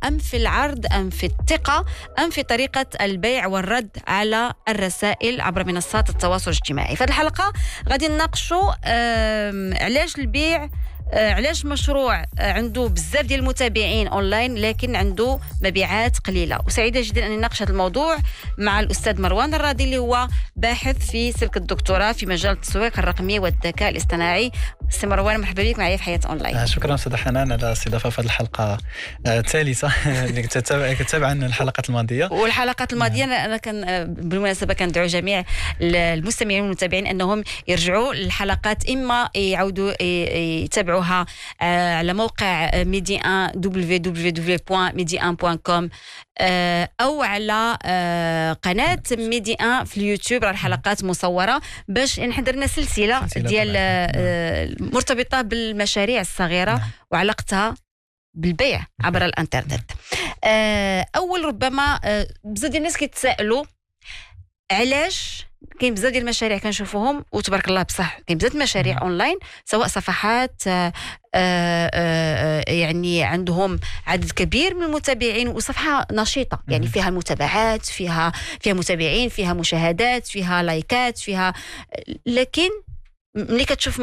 أم في العرض أم في الثقة أم في طريقة البيع والرد على الرسائل عبر منصات التواصل الاجتماعي. في هذه الحلقة غادي نناقشوا علاش البيع، علاش مشروع عنده بزاف ديال المتابعين اونلاين لكن عنده مبيعات قليله. وسعيده جدا اني نناقش هذا الموضوع مع الاستاذ مروان الراضي اللي هو باحث في سلك الدكتوراه في مجال التسويق الرقمي والذكاء الاصطناعي. سي مروان، مرحبا بك معايا في حياه اونلاين. شكرا استاذ حنان على الاستضافه في هذه الحلقه الثالثه اللي كتتابع الحلقات الماضيه. والحلقات الماضيه انا كان بالمناسبه كندعو جميع المستمعين والمتابعين انهم يرجعوا للحلقات، اما يعودوا يتابعوا على موقع ميدي 1 www.medi1.com أو على قناة ميدي 1 في اليوتيوب. راه الحلقات مصورة باش نحضرنا سلسلة ديال مرتبطة بالمشاريع الصغيرة وعلاقتها بالبيع عبر الانترنت. أول ربما بزاف ديال الناس كيتسائلوا علاش كاين بزاف ديال المشاريع كنشوفوهم وتبارك الله بصح كاين بزاف المشاريع اونلاين، سواء صفحات يعني عندهم عدد كبير من المتابعين وصفحه نشيطه، يعني فيها المتابعات، فيها متابعين، فيها مشاهدات، فيها لايكات، فيها، لكن ملي كتشوف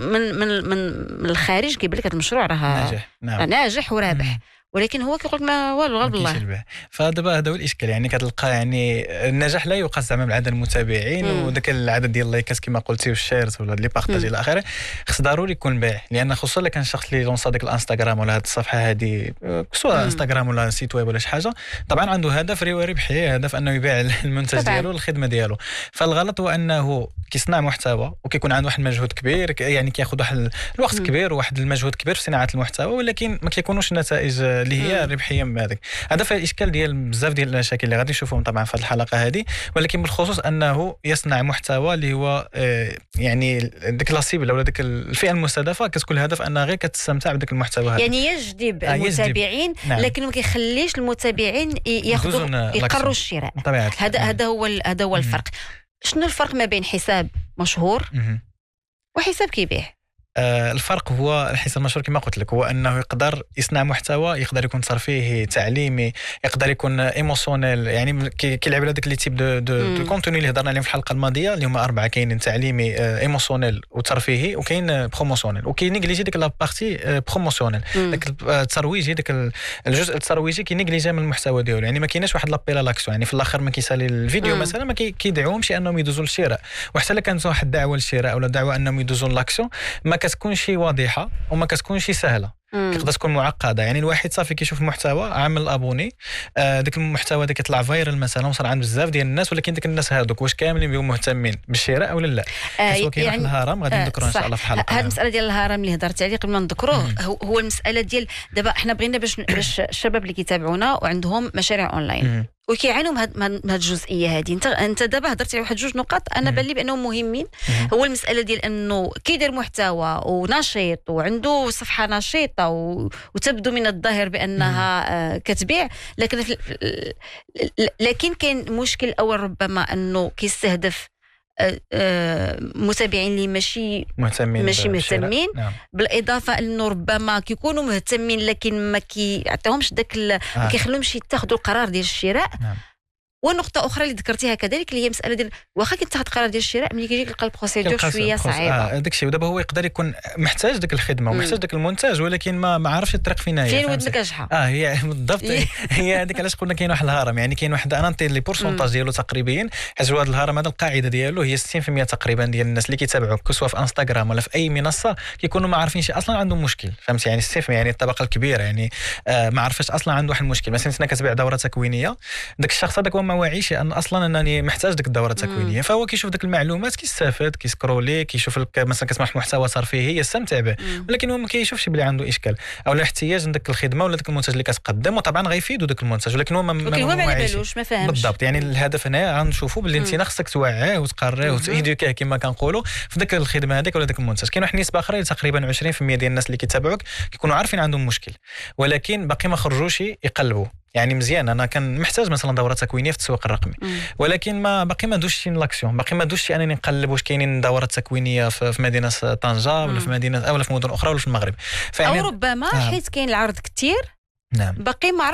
من الخارج كيبان لك هذا المشروع راه ناجح ورابح، ولكن هو كيقول لك ما والو غير بالله. فدابا هذا هو الاشكال، يعني كتلقى يعني النجاح لا يقاس زعما بعدد المتابعين وداك العدد ديال اللايكات كما قلتي والشيرز ولا اللي بارطاجي الى اخره. خص ضروري يكون بايع، لان خصوصا الا كان شخص اللي لونصا ديك الانستغرام ولا هذه الصفحه هذه سواء انستغرام ولا سيت ويب ولا شي حاجه، طبعا عنده هدف ربحي، هدف انه يبيع المنتج ديالو الخدمه ديالو. فالغلط هو انه كيصنع محتوى وكيكون عنده واحد المجهود كبير، يعني كياخذ واحد الوقت كبير وواحد المجهود كبير في صناعه المحتوى، ولكن ما كيكونوش النتائج اللي هي ربحيه من هذاك. هذا فيه الاشكال ديال بزاف ديال المشاكل اللي غادي نشوفهم طبعا في هذه الحلقه هذه، ولكن بالخصوص انه يصنع محتوى اللي هو يعني ديك لاسيبل ولا ديك الفئه المستهدفه كتكون الهدف انها غير كتستمتع بديك المحتوى هذا، يعني يجذب المتابعين. نعم. لكن ما كيخليش المتابعين يقرروا الشراء. هذا هو الفرق. شنو الفرق ما بين حساب مشهور وحساب كيبيع؟ الفرق هو الحساب المشهور كما قلت لك، هو انه يقدر يصنع محتوى، يقدر يكون ترفيهي تعليمي، يقدر يكون ايموشنيل، يعني كيلعب على داك لي تيب دو كونتوني اللي هضرنا عليهم في الحلقه الماضيه اللي هما 4، كاينين تعليمي، ايموشنيل وترفيهي، وكاين بروموسيونيل، وكينيغليجي ديك لا بارتي بروموسيونيل، داك الترويجي، داك الجزء الترويجي كينيغليجي من المحتوى ديالو، يعني ما كايناش واحد لابيل لاكسيون، يعني في الاخر ما كيسالي الفيديو مثلا ما كيدعوهمش انهم يدوزوا للشراء، وحتى الا كانت واحد الدعوه للشراء ولا دعوه انهم يدوزوا لاكسيون ما كتكونش واضحه وما كتكونش سهله، كتقدر تكون معقده. يعني الواحد صافي كيشوف محتوى عامل ابوني، داك المحتوى داك كيطلع فايرال مثلا وصل عند بزاف ديال الناس، ولكن ديك الناس هذوك واش كاملين بيهم مهتمين بالشراء ولا لا؟ كاين واحد الهرم غادي نذكروه ان شاء الله في الحلقه. هذه المساله ديال الهرم اللي هضرت عليه قبل ما نذكروه هو المساله ديال دابا احنا بغينا باش الشباب اللي كيتابعونا وعندهم مشاريع اونلاين وكيعانوا من هاد الجزئيه هذه. انت دابا هضرتي على واحد جوج نقاط انا بان لي بانهم مهمين. هو المساله ديال انه كيدير محتوى ونشيط وعنده صفحه نشيطه وتبدو من الظاهر بانها كتبيع، لكن كاين مشكل اول ربما انه كيستهدف متابعين اللي ماشي مهتمين. نعم. بالاضافه انه ربما كيكونوا مهتمين لكن ما كيعطيهمش داك ما كيخلوهمش يتخذوا القرار ديال الشراء. نعم. ونقطة أخرى اللي ذكرتيها كذلك اللي هي مسألة ديال واخا كيتخذ قرار ديال الشراء ملي كيجيك القلب بروسيدور شوية صعيبة. داك الشيء. ودابا هو يقدر يكون محتاج ديك الخدمة ومحتاج داك المنتج، ولكن ما عرفش الطريق فين هي. فين ودنك اجحة. هي بالضبط. هي هذيك علاش قلنا كاين واحد الهرم، يعني كاين واحد انتي لي بورسونتاج ديالو تقريبا، حيت هذا الهرم هذا القاعدة ديالو هي 60% تقريبا ديال الناس اللي كيتابعوك سواء في انستغرام ولا في أي منصة كيكونوا ما عارفينش أصلا عندهم مشكل، فهمتي؟ يعني 60% يعني الطبقة الكبيرة يعني ما عرفش أصلا عنده واحد المشكل. مثلا أنت كتبيع دورة تكوينية، داك الشخص هذاك هو ما واعيش أن أصلا انني محتاج ديك الدوره التكوينيه، فهو كيشوف ديك المعلومات كيستافد، كيسكرولي، كيشوف مثلا كتسمع محتوى ترفيهي يستمتع به، ولكن هو ما كيشوفش بلي عنده اشكال او احتياج لديك الخدمه ولا ديك المنتج اللي كتقدم، وطبعا غيفيدو ديك المنتج، ولكن هو ما بالوش ما فاهمش بالضبط. يعني الهدف هنا غنشوفوا باللي انت خصك توعيه وتقريه وتيدوكيه كما كنقولوا في ديك الخدمه هذيك ولا ديك المنتج. كاين واحد النسبه اخرى تقريبا 20% ديال الناس اللي كيتابعوك كيكونوا عارفين عندهم مشكل، ولكن باقي ما خرجوش يقلبوا. يعني مزيان انا كان محتاج مثلا دوره تكوينيه في التسويق الرقمي، ولكن باقي ما دوزش لاكسيون، باقي ما دوزش انني نقلب واش كاينين دورات تكوينيه في مدينه طنجه ولا في مدينه ولا في مدن اخرى ولا في المغرب. او ربما حيت كاين العرض كثير. نعم. باقي ما